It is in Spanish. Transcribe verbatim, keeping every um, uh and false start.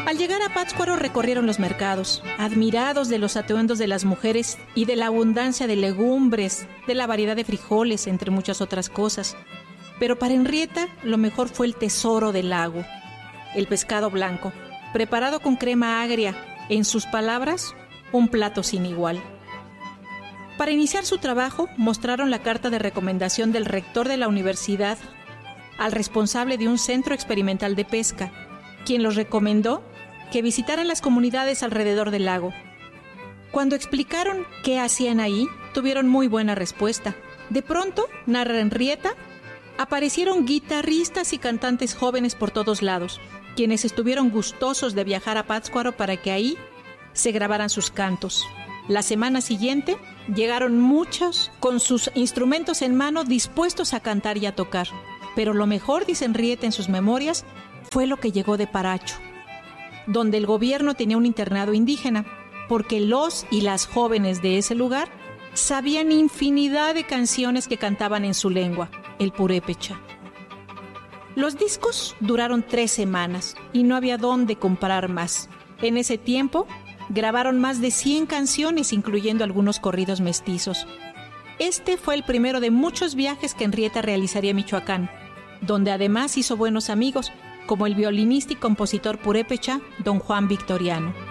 Al llegar a Pátzcuaro recorrieron los mercados, admirados de los atuendos de las mujeres y de la abundancia de legumbres, de la variedad de frijoles, entre muchas otras cosas. Pero para Henrietta lo mejor fue el tesoro del lago, el pescado blanco, preparado con crema agria, en sus palabras, un plato sin igual. Para iniciar su trabajo, mostraron la carta de recomendación del rector de la universidad al responsable de un centro experimental de pesca, quien los recomendó que visitaran las comunidades alrededor del lago. Cuando explicaron qué hacían ahí, tuvieron muy buena respuesta. De pronto, narra Henrietta, aparecieron guitarristas y cantantes jóvenes por todos lados, quienes estuvieron gustosos de viajar a Pátzcuaro para que ahí se grabaran sus cantos. La semana siguiente llegaron muchos con sus instrumentos en mano dispuestos a cantar y a tocar. Pero lo mejor, dice Henrietta en sus memorias, fue lo que llegó de Paracho, donde el gobierno tenía un internado indígena, porque los y las jóvenes de ese lugar sabían infinidad de canciones que cantaban en su lengua, el purépecha. Los discos duraron tres semanas y no había dónde comprar más. En ese tiempo grabaron más de cien canciones, incluyendo algunos corridos mestizos. Este fue el primero de muchos viajes que Henrietta realizaría a Michoacán, donde además hizo buenos amigos, como el violinista y compositor purépecha don Juan Victoriano.